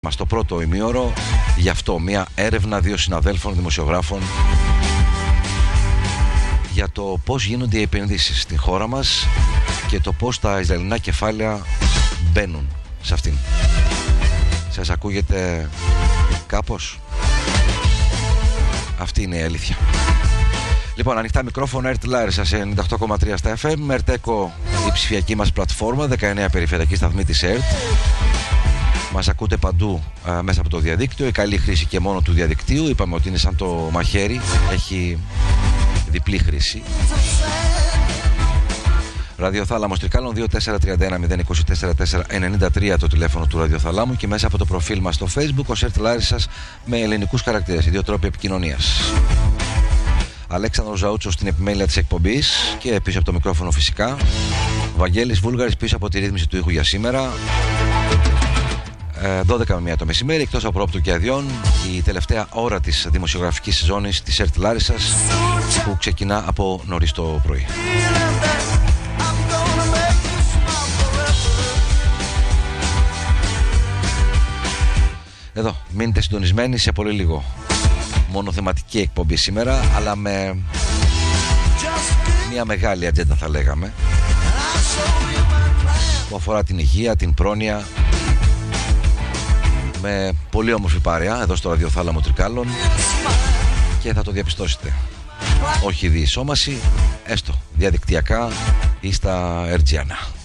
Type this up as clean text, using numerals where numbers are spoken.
Μας το πρώτο ημίωρο, γι' αυτό μια έρευνα 2 συναδέλφων δημοσιογράφων για το πώς γίνονται οι επενδύσεις στην χώρα μας και το πώς τα Ισραηλινά κεφάλαια μπαίνουν σε αυτήν. Σας ακούγεται κάπως? Αυτή είναι η αλήθεια. Λοιπόν, ανοιχτά μικρόφωνα, ERT Larissa σε 98,3 στα FM, ERTECO η ψηφιακή μας πλατφόρμα, 19 περιφερειακή σταθμή της ERT. Μας ακούτε παντού μέσα από το διαδίκτυο, η καλή χρήση και μόνο του διαδικτύου. Είπαμε ότι είναι σαν το μαχαίρι, έχει διπλή χρήση. Ραδιοθάλαμος Τρικάλων 2431-024-493 το τηλέφωνο του Ραδιοθαλάμου και μέσα από το προφίλ μας στο Facebook ο ERT Larissa με ελληνικούς χαρακτήρες, οι δύο τρόποι επικοινωνίας. Αλέξανδρος Ζαούτσος στην επιμέλεια της εκπομπής και πίσω από το μικρόφωνο φυσικά. Βαγγέλης Βούλγαρης πίσω από τη ρύθμιση του ήχου για σήμερα. 12 με 1 το μεσημέρι, εκτός απρόπτου και αδειών, η τελευταία ώρα της δημοσιογραφικής ζώνης της ERT Larissa που ξεκινά από νωρίς το πρωί. Εδώ, μείνετε συντονισμένοι σε πολύ λίγο. Μονοθεματική εκπομπή σήμερα, αλλά με μια μεγάλη ατζέντα θα λέγαμε, που αφορά την υγεία, την πρόνοια, με πολύ όμορφη παρέα εδώ στο ραδιοθάλαμο Τρικάλων και θα το διαπιστώσετε. Όχι διεισόμαση, έστω διαδικτυακά ή στα Ερτζιανά.